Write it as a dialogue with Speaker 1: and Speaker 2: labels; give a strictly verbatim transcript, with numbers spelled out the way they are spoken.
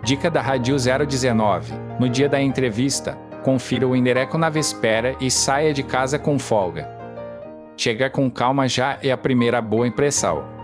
Speaker 1: Dica da Rádio zero dezenove. No dia da entrevista, confira o endereço na véspera e saia de casa com folga. Chegar com calma já é a primeira boa impressão.